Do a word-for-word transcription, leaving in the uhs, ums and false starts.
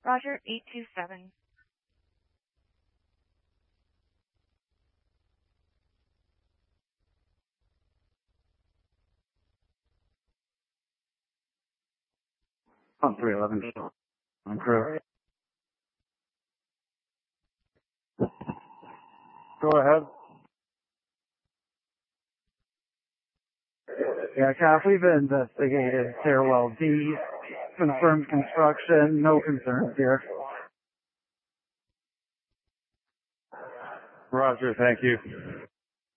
Roger, eight two seven. On three eleven. On crew. Go ahead. Yeah, Cap, we've investigated stairwell D. Confirmed construction. No concerns here. Roger, thank you.